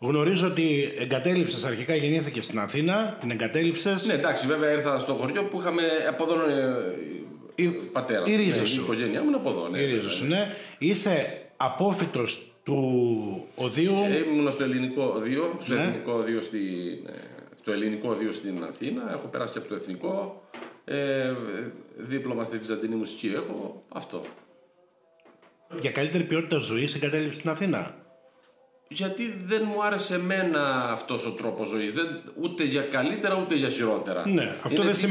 Γνωρίζω ότι εγκατέλειψες αρχικά, γεννήθηκες στην Αθήνα, την εγκατέλειψες. Ναι, εντάξει, βέβαια ήρθα στο χωριό που είχαμε από εδώ πατέρα. Η ρίζα Η σου. οικογένειά μου είναι από εδώ. Η ρίζα σου, ναι. Είσαι απόφοιτος του Οδείου. Ήμουν στο ελληνικό οδείο, Ναι. στο ελληνικό οδείο στην Αθήνα. Έχω περάσει και από το εθνικό. Δίπλωμα στη Βυζαντινή μουσική έχω. Αυτό. Για καλύτερη ποιότητα ζωής εγκατέλειψες στην Αθήνα. Γιατί δεν μου άρεσε εμένα αυτός ο τρόπος ζωής. Ούτε για καλύτερα ούτε για χειρότερα. Ναι, αυτό Είναι δεν τίποτα